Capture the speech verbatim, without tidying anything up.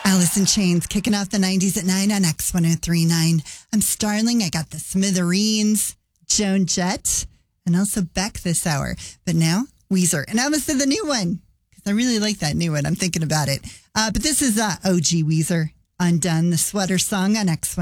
Alice in Chains kicking off the nineties at nine on X one oh three point nine. I'm Starling. I got the Smithereens, Joan Jett, and also Beck this hour. But now, Weezer. And I almost said the new one because I really like that new one. I'm thinking about it. Uh, but this is uh, O G Weezer, Undone, the Sweater Song on X one.